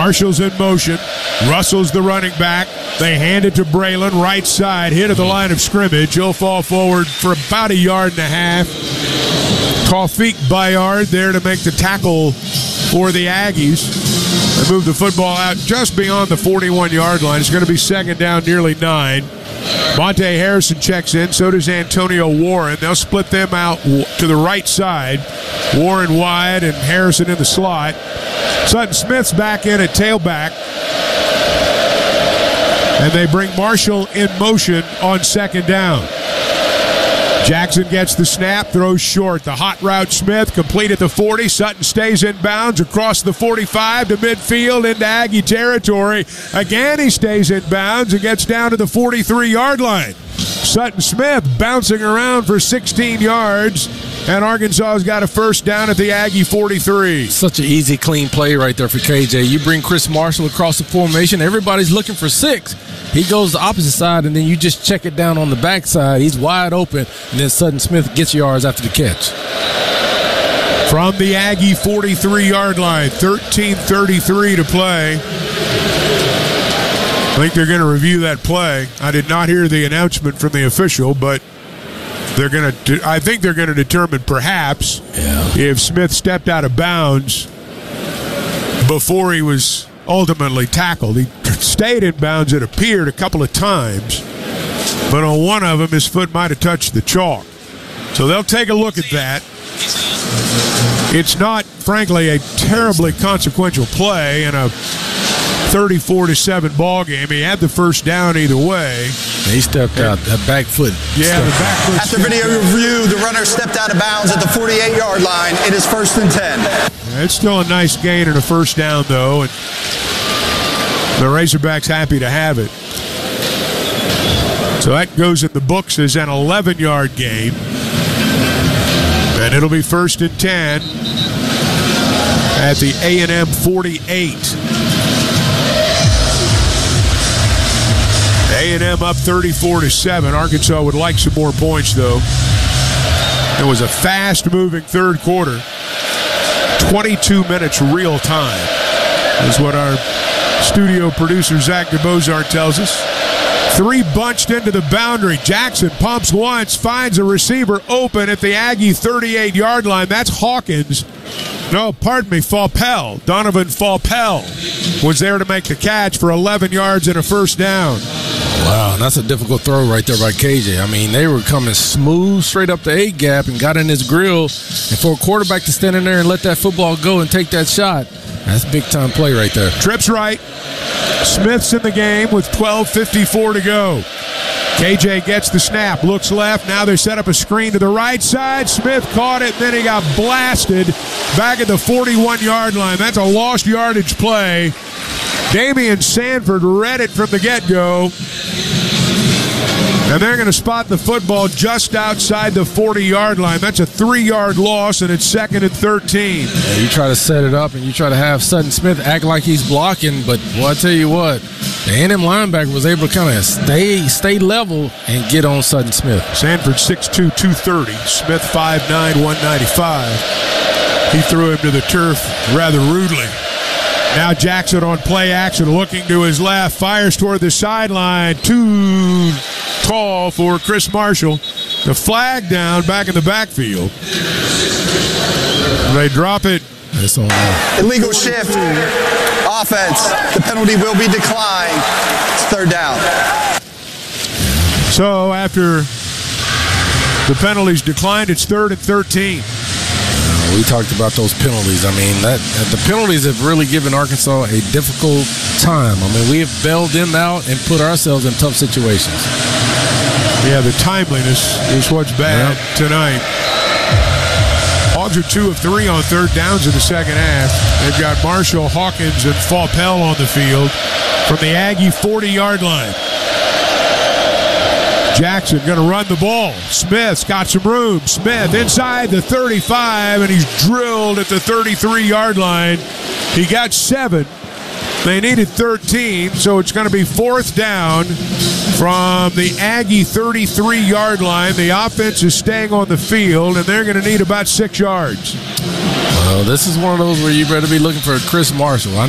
Marshall's in motion. Russell's the running back. They hand it to Braylon, right side, hit at the line of scrimmage. He'll fall forward for about 1.5 yards. Tawfiq Bayard there to make the tackle for the Aggies. They move the football out just beyond the 41-yard line. It's going to be second down, nearly 9. Monte Harrison checks in. So does Antonio Warren. They'll split them out to the right side. Warren wide and Harrison in the slot. Sutton Smith's back in at tailback. And they bring Marshall in motion on second down. Jackson gets the snap, throws short. The hot route Smith, complete at the 40. Sutton stays in bounds across the 45 to midfield into Aggie territory. Again, he stays in bounds and gets down to the 43-yard line. Sutton Smith bouncing around for 16 yards, and Arkansas has got a first down at the Aggie 43. Such an easy, clean play right there for KJ. You bring Chris Marshall across the formation. Everybody's looking for 6. He goes the opposite side, and then you just check it down on the backside. He's wide open, and then Sutton Smith gets yards after the catch. From the Aggie 43-yard line, 13:33 to play. I think they're going to review that play. I did not hear the announcement from the official, but I think they're going to determine perhaps if Smith stepped out of bounds before he was ultimately tackled. He stayed in bounds, it appeared, a couple of times, but on one of them his foot might have touched the chalk. So they'll take a look at that. It's not, frankly, a terribly consequential play in a 34-7 ball game. He had the first down either way. He stepped out. That back foot. Yeah, the back foot. After video review, the runner stepped out of bounds at the 48-yard line. It is 1st and 10. It's still a nice gain and a first down, though, and the Razorbacks happy to have it. So that goes in the books as an 11-yard gain. And it'll be 1st and 10 at the A&M 48. A&M up 34-7. Arkansas would like some more points, though. It was a fast-moving third quarter. 22 minutes real time is what our studio producer Zach DeBozart tells us. 3 bunched into the boundary. Jackson pumps once, finds a receiver open at the Aggie 38-yard line. That's Hawkins. No, pardon me, Faupel. Donovan Faupel was there to make the catch for 11 yards and a first down. Wow, that's a difficult throw right there by KJ. I mean, they were coming smooth straight up the A-gap and got in his grill. And for a quarterback to stand in there and let that football go and take that shot, that's a big-time play right there. Trips right. Smith's in the game with 12:54 to go. KJ gets the snap, looks left. Now they set up a screen to the right side. Smith caught it, then he got blasted back at the 41-yard line. That's a lost yardage play. Damian Sanford read it from the get-go. And they're going to spot the football just outside the 40-yard line. That's a 3-yard loss, and it's 2nd and 13. Yeah, you try to set it up, and you try to have Sutton Smith act like he's blocking, but boy, I tell you what, the A&M linebacker was able to kind of stay level and get on Sutton Smith. Sanford 6'2", 230. Smith 5'9", 195. He threw him to the turf rather rudely. Now Jackson on play action, looking to his left, fires toward the sideline. Too tall for Chris Marshall. The flag down back in the backfield. They drop it. It's on Illegal shift. Offense. The penalty will be declined. It's 3rd down. So after the penalty's declined, it's 3rd and 13. We talked about those penalties. I mean, the penalties have really given Arkansas a difficult time. I mean, we have bailed them out and put ourselves in tough situations. Yeah, the timeliness is what's bad tonight. Hogs are 2 of 3 on 3rd downs in the second half. They've got Marshall, Hawkins, and Faupel on the field from the Aggie 40-yard line. Jackson going to run the ball. Smith's got some room. Smith inside the 35, and he's drilled at the 33-yard line. He got 7. They needed 13, so it's going to be 4th down from the Aggie 33-yard line. The offense is staying on the field, and they're going to need about 6 yards. Well, this is one of those where you better be looking for Chris Marshall. I